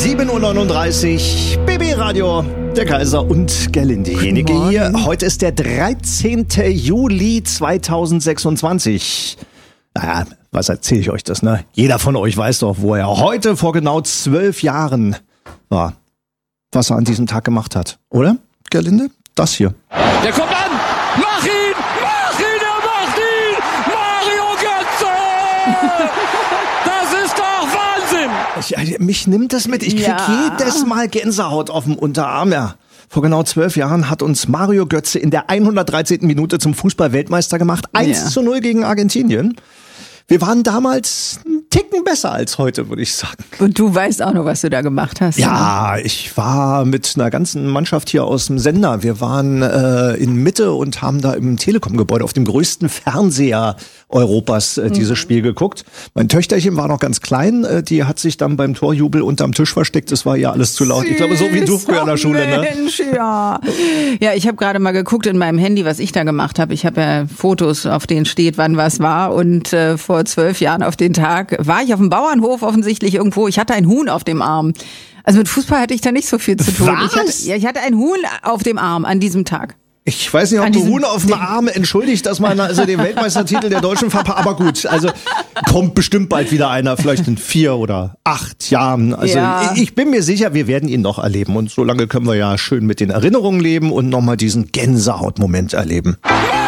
7:39 Uhr, BB Radio, der Kaiser und Gerlinde. Diejenige hier. Heute ist der 13. Juli 2026. Naja, was erzähle ich euch das, ne? Jeder von euch weiß doch, wo er heute vor genau 12 Jahren war. Was er an diesem Tag gemacht hat, oder, Gerlinde? Das hier. Der kommt an! Mach ihn! Mach ihn! Er macht ihn! Mario Götze! Das ist doch Wahnsinn! Mich nimmt das mit. Ich krieg jedes Mal Gänsehaut auf dem Unterarm. Ja. Vor genau 12 Jahren hat uns Mario Götze in der 113. Minute zum Fußball-Weltmeister gemacht. 1:0 gegen Argentinien. Wir waren damals einen Ticken besser als heute, würde ich sagen. Und du weißt auch noch, was du da gemacht hast. Ja, ich war mit einer ganzen Mannschaft hier aus dem Sender. Wir waren in Mitte und haben da im Telekom-Gebäude auf dem größten Fernseher Europas dieses Spiel geguckt. Mein Töchterchen war noch ganz klein. Die hat sich dann beim Torjubel unterm Tisch versteckt. Es war ja alles zu laut. Ich glaube, so wie du früher in der Schule. Mensch, ne? Ja, ich habe gerade mal geguckt in meinem Handy, was ich da gemacht habe. Ich habe ja Fotos, auf denen steht, wann was war. Und vor 12 Jahren auf den Tag war ich auf dem Bauernhof offensichtlich irgendwo. Ich hatte ein Huhn auf dem Arm. Also mit Fußball hatte ich da nicht so viel zu tun. Was? Ich hatte ein Huhn auf dem Arm an diesem Tag. Ich weiß nicht, ob du Huhn auf dem Arm entschuldigt, dass man also den Weltmeistertitel der Deutschen verpasst. Aber gut, also kommt bestimmt bald wieder einer, vielleicht in 4 oder 8 Jahren. Also ich bin mir sicher, wir werden ihn noch erleben. Und solange können wir ja schön mit den Erinnerungen leben und nochmal diesen Gänsehautmoment erleben.